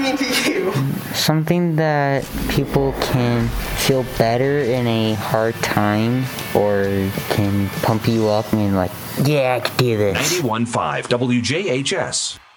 mean to you? Something that people can feel better in a hard time or can pump you up and like, yeah, I can do this. 91.5 WJHS.